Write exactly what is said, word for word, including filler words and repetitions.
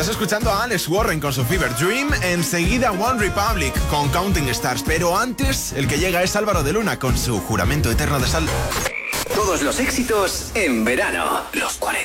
Estás escuchando a Alex Warren con su Fever Dream. Enseguida One Republic con Counting Stars. Pero antes, el que llega es Álvaro de Luna con su Juramento Eterno de Sal. Todos los éxitos en verano. Los cuarenta.